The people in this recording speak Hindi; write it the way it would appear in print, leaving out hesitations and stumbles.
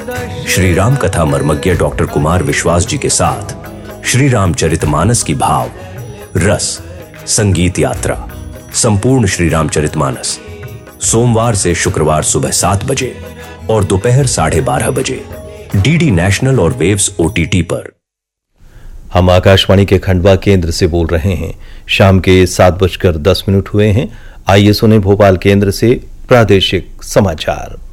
श्री राम कथा मर्मज्ञ डॉक्टर कुमार विश्वास जी के साथ श्री रामचरितमानस की भाव रस संगीत यात्रा संपूर्ण श्री रामचरितमानस सोमवार से शुक्रवार सुबह 7 बजे और दोपहर 12:30 बजे डीडी नेशनल और वेव्स OTT पर। हम आकाशवाणी के खंडवा केंद्र से बोल रहे हैं। शाम के 7:10 हुए हैं। आइए सुने भोपाल केंद्र से प्रादेशिक समाचार।